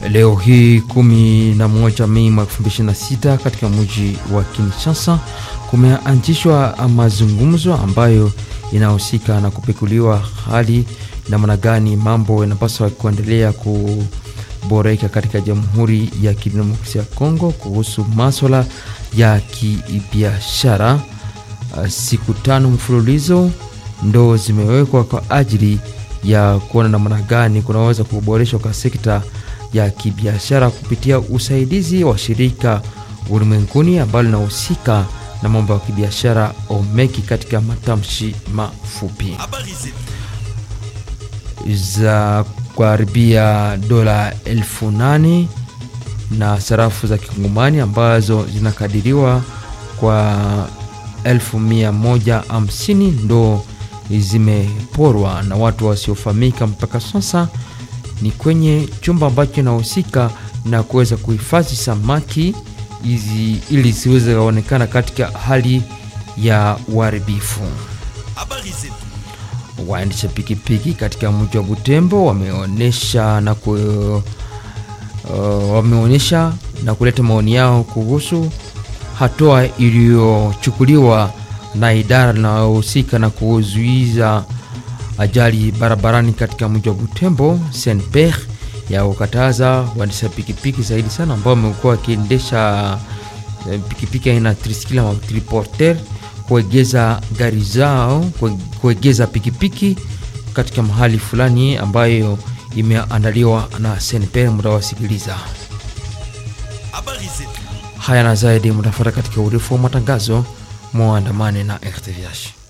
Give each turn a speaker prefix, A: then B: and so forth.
A: Leo hii 11 Mei 2026 katika mji wa Kinshasa kumeanzishwa mazungumzo ambayo inahusika na kupekuliwa hali namna gani mambo yanapaswa kuendelea kuboreka katika Jamhuri ya Kidemokrasia ya Kongo kuhusu masuala ya kibiashara. Siku 5 mfululizo ndo zimewekwa kwa ajili ya kuona namna gani kunaweza kuboreshwa kwa sekta ya kibiashara kupitia usaidizi wa shirika ulimwenguni ambalo linahusika na mambo ya kibiashara OMEC katika matamshi mafupi. Za karibia dola 8,000 na sarafu za kikongomani ambazo zinakadiriwa kwa 1,150 ndo zimeporwa na watu wasiofahamika mpaka sasa. Ni kwenye chumba ambacho kinahusika na kuweza kuhifadhi samaki hizi ili siweze kuonekana katika hali ya uharibifu. Waendesha pikipiki katika mji wa Butembo wameonyesha na kuleta maoni yao kuhusu hatua iliyochukuliwa na idara inayohusika na kuzuia ajali barabarani katika mji wa Butembo Saint-Pierre ya ukataza waendesha pikipiki zaidi sana ambao wamekuwa wakiendesha pikipiki aina tricycle au triporter kuegeza gari zao, kuegeza pikipiki katika mahali fulani ambayo imeandaliwa na Saint-Pierre. Mtawasikiliza haya na zaidi mtafuata katika urefu wa matangazo. Muandamane na RTVH.